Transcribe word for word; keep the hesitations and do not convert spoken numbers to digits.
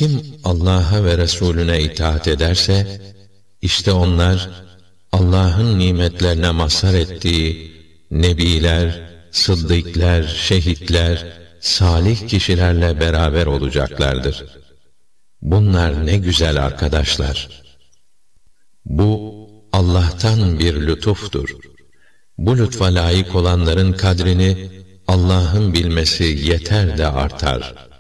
Kim Allah'a ve Resulüne itaat ederse, işte onlar Allah'ın nimetlerine mazhar ettiği nebiler, sıddıklar, şehitler, salih kişilerle beraber olacaklardır. Bunlar ne güzel arkadaşlar. Bu Allah'tan bir lütuftur. Bu lütfa layık olanların kadrini Allah'ın bilmesi yeter de artar.